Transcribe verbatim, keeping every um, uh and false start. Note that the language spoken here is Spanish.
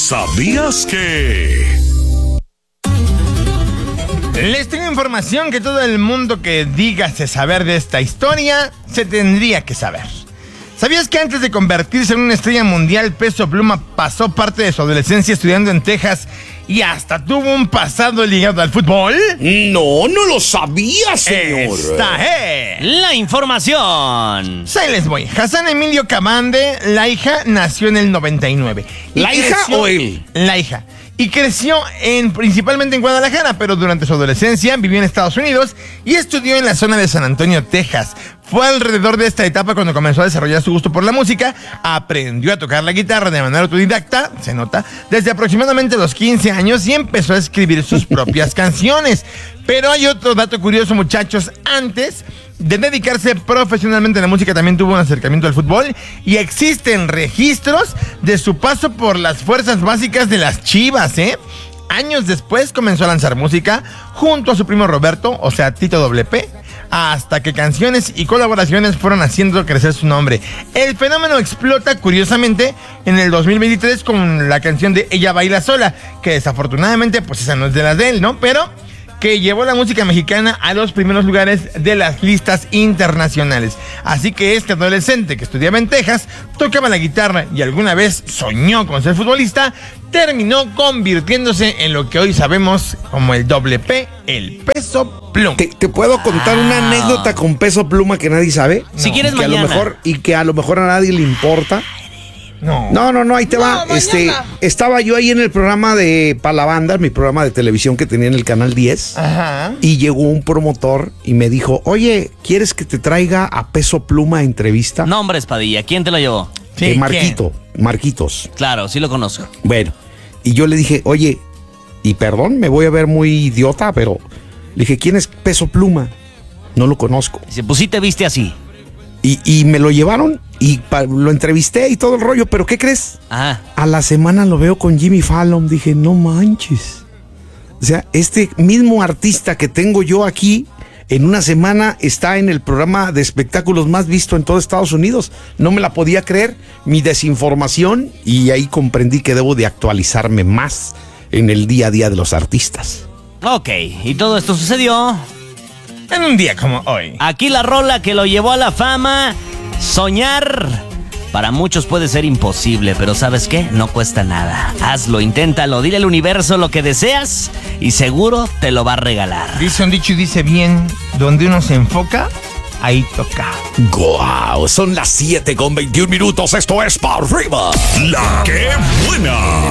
¿Sabías que? Les tengo información que todo el mundo que dígase saber de esta historia se tendría que saber. ¿Sabías que antes de convertirse en una estrella mundial, Peso Pluma pasó parte de su adolescencia estudiando en Texas y hasta tuvo un pasado ligado al fútbol? No, no lo sabía, señor. Esta es la información. Sí, les voy. Hassan Emilio Cavande, la hija, nació en el noventa y nueve. Y ¿La hija creció, o él? La hija. Y creció en, principalmente en Guadalajara, pero durante su adolescencia vivió en Estados Unidos y estudió en la zona de San Antonio, Texas. Fue alrededor de esta etapa cuando comenzó a desarrollar su gusto por la música, aprendió a tocar la guitarra de manera autodidacta, se nota, desde aproximadamente los quince años y empezó a escribir sus propias canciones. Pero hay otro dato curioso, muchachos. Antes de dedicarse profesionalmente a la música, también tuvo un acercamiento al fútbol y existen registros de su paso por las fuerzas básicas de las Chivas, ¿eh? Años después comenzó a lanzar música junto a su primo Roberto, o sea, Tito W P, hasta que canciones y colaboraciones fueron haciendo crecer su nombre. El fenómeno explota, curiosamente, en el dos mil veintitrés con la canción de Ella Baila Sola, que desafortunadamente, pues esa no es de las de él, ¿no? Pero que llevó la música mexicana a los primeros lugares de las listas internacionales. Así que este adolescente que estudiaba en Texas, tocaba la guitarra y alguna vez soñó con ser futbolista, terminó convirtiéndose en lo que hoy sabemos como el doble P, el Peso Pluma. ¿Te, te puedo contar ah. una anécdota con Peso Pluma que nadie sabe? Si no. quieres que mañana. A lo mejor, y que a lo mejor a nadie le importa. No. No, no, no, ahí te no, va. Mañana. Este, estaba yo ahí en el programa de Palabandas, mi programa de televisión que tenía en el Canal diez. Ajá. Y llegó un promotor y me dijo, oye, ¿quieres que te traiga a Peso Pluma a entrevista? No, hombre, Espadilla, ¿quién te lo llevó? Sí, eh, Marquito, Marquitos. Claro, sí lo conozco. Bueno, y yo le dije, oye, y perdón, me voy a ver muy idiota, pero le dije, ¿quién es Peso Pluma? No lo conozco. Dice, pues sí te viste así. Y, y me lo llevaron y pa, lo entrevisté y todo el rollo, pero ¿qué crees? Ajá. A la semana lo veo con Jimmy Fallon. Dije, no manches. O sea, este mismo artista que tengo yo aquí, en una semana está en el programa de espectáculos más visto en todo Estados Unidos. No me la podía creer, mi desinformación, y ahí comprendí que debo de actualizarme más en el día a día de los artistas. Ok, y todo esto sucedió en un día como hoy. Aquí la rola que lo llevó a la fama. Soñar para muchos puede ser imposible, pero ¿sabes qué? No cuesta nada. Hazlo, inténtalo, dile al universo lo que deseas y seguro te lo va a regalar. Dice un dicho y dice bien, donde uno se enfoca, ahí toca. ¡Guau! Son las siete con veintiún minutos. Esto es Pa' Arriba. La que buena.